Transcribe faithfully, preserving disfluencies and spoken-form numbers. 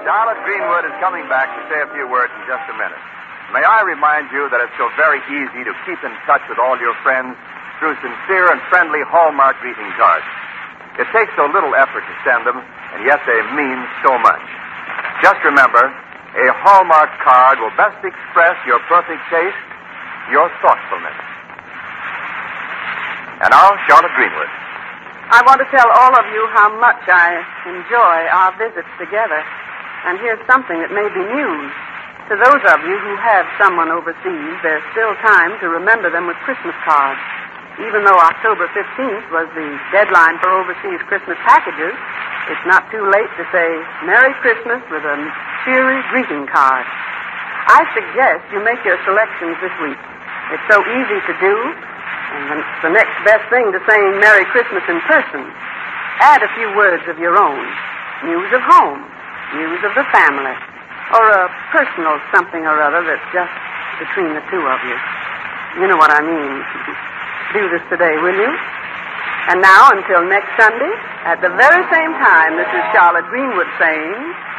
Charlotte Greenwood is coming back to say a few words in just a minute. May I remind you that it's so very easy to keep in touch with all your friends through sincere and friendly Hallmark greeting cards. It takes so little effort to send them, and yet they mean so much. Just remember, a Hallmark card will best express your perfect taste, your thoughtfulness. And now, Charlotte Greenwood. I want to tell all of you how much I enjoy our visits together. And here's something that may be news. To those of you who have someone overseas, there's still time to remember them with Christmas cards. Even though October fifteenth was the deadline for overseas Christmas packages, it's not too late to say Merry Christmas with a cheery greeting card. I suggest you make your selections this week. It's so easy to do, and it's the next best thing to saying Merry Christmas in person. Add a few words of your own. News of home, news of the family, or a personal something or other that's just between the two of you. You know what I mean. Do this today, will you? And now, until next Sunday, at the very same time, this is Charlotte Greenwood saying...